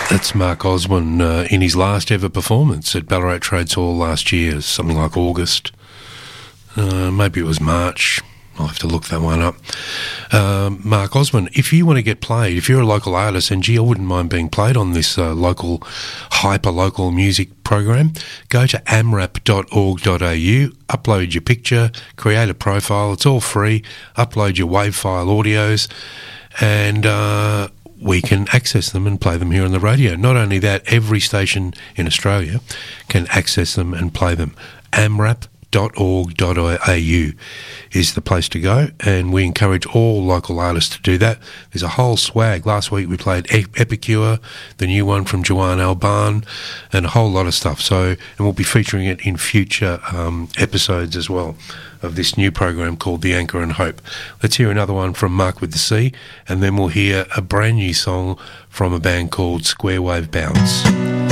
That's Mark Osborne in his last ever performance at Ballarat Trades Hall last year, something like August. Maybe it was March. I'll have to look that one up. Mark Osborne, if you want to get played, if you're a local artist, and gee, I wouldn't mind being played on this local, hyper-local music program, go to amrap.org.au, upload your picture, create a profile, it's all free, upload your WAV file audios, and we can access them and play them here on the radio. Not only that, every station in Australia can access them and play them. amrap.org.au is the place to go, and we encourage all local artists to do that. There's a whole swag. Last week we played Epicure, the new one from Joanne Alban, and a whole lot of stuff. So, and we'll be featuring it in future episodes as well of this new program called The Anchor and Hope. Let's hear another one from Mark with the C, and then we'll hear a brand new song from a band called Square Wave Bounce.